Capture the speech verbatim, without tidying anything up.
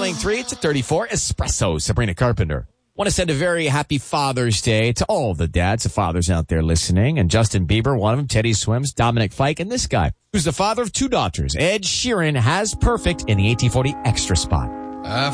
Playing three, it's a thirty-four. Espresso, Sabrina Carpenter. Want to send a very happy Father's Day to all the dads and fathers out there listening. And Justin Bieber, one of them, Teddy Swims, Dominic Fike, and this guy, who's the father of two daughters. Ed Sheeran has perfect in the eighteen forty extra spot. Uh,